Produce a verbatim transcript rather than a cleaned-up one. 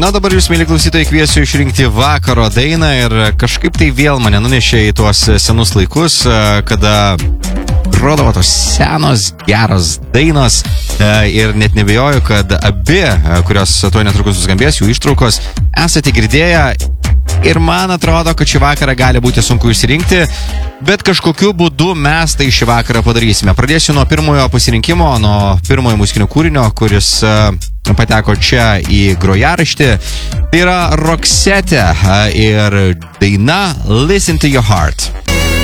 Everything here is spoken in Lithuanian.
Na dabar jūs, mėly klausytojai, kviesiu išrinkti vakaro dainą ir kažkaip tai vėl mane nunešė į tuos senus laikus, kada grodavo tos senos, geros dainos ir net nebejoju, kad abi, kurios tuoj netrukus suskambės, jų ištraukos, esate girdėję. Ir man atrodo, kad šį vakarą gali būti sunku išsirinkti, bet kažkokiu būdu mes tai šį vakarą padarysime. Pradėsiu nuo pirmojo pasirinkimo, nuo pirmojo muzikinio kūrinio, kuris uh, pateko čia į grojaraštį. Tai yra Roxette uh, ir daina Listen to Your Heart.